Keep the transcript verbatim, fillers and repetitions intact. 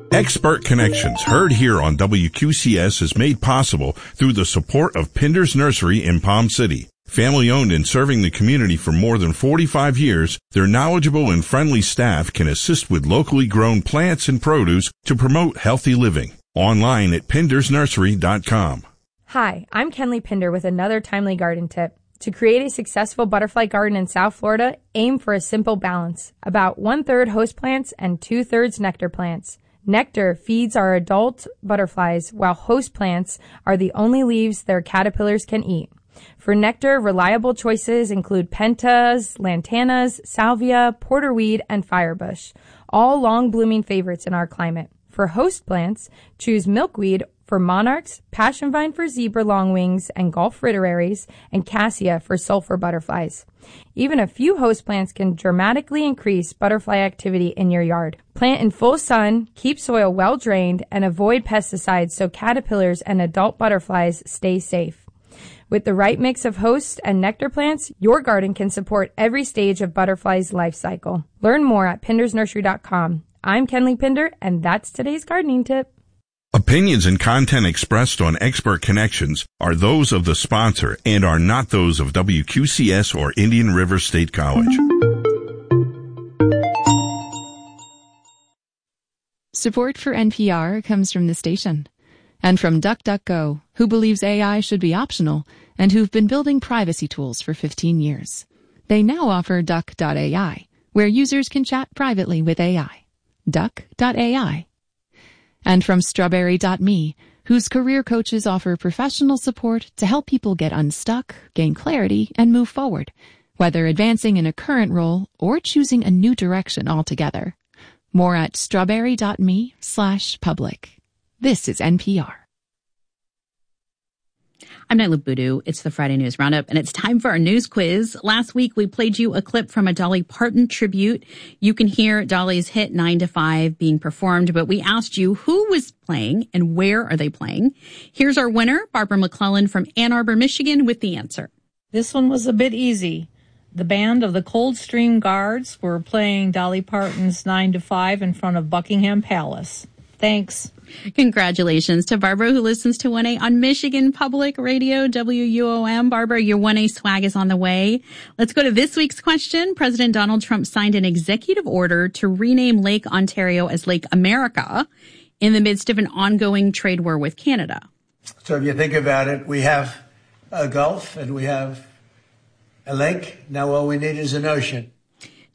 Expert Connections, heard here on W Q C S, is made possible through the support of Pinder's Nursery in Palm City. Family owned and serving the community for more than forty-five years, their knowledgeable and friendly staff can assist with locally grown plants and produce to promote healthy living. Online at pinders nursery dot com. Hi, I'm Kenley Pinder with another timely garden tip. To create a successful butterfly garden in South Florida, aim for a simple balance, about one-third host plants and two-thirds nectar plants. Nectar feeds our adult butterflies, while host plants are the only leaves their caterpillars can eat. For nectar, reliable choices include pentas, lantanas, salvia, porterweed, and firebush, all long-blooming favorites in our climate. For host plants, choose milkweed for monarchs, passion vine for zebra longwings and Gulf fritillarias, and cassia for sulfur butterflies. Even a few host plants can dramatically increase butterfly activity in your yard. Plant in full sun, keep soil well drained, and avoid pesticides so caterpillars and adult butterflies stay safe. With the right mix of host and nectar plants, your garden can support every stage of butterfly's life cycle. Learn more at pinders nursery dot com. I'm Kenley Pinder, and that's today's gardening tip. Opinions and content expressed on Expert Connections are those of the sponsor and are not those of W Q C S or Indian River State College. Support for N P R comes from the station and from DuckDuckGo, who believes A I should be optional and who've been building privacy tools for fifteen years. They now offer duck dot A I, where users can chat privately with A I. duck dot A I. And from strawberry dot me, whose career coaches offer professional support to help people get unstuck, gain clarity, and move forward, whether advancing in a current role or choosing a new direction altogether. More at strawberry dot me slash public. This is N P R. I'm Nyla Boodoo. It's the Friday News Roundup, and it's time for our news quiz. Last week, we played you a clip from a Dolly Parton tribute. You can hear Dolly's hit nine to five being performed, but we asked you who was playing and where are they playing. Here's our winner, Barbara McClellan from Ann Arbor, Michigan, with the answer. This one was a bit easy. The band of the Coldstream Guards were playing Dolly Parton's nine to five in front of Buckingham Palace. Thanks. Congratulations to Barbara, who listens to one A on Michigan Public Radio, W U O M. Barbara, your one A swag is on the way. Let's go to this week's question. President Donald Trump signed an executive order to rename Lake Ontario as Lake America in the midst of an ongoing trade war with Canada. So if you think about it, we have a Gulf and we have a lake. Now all we need is an ocean.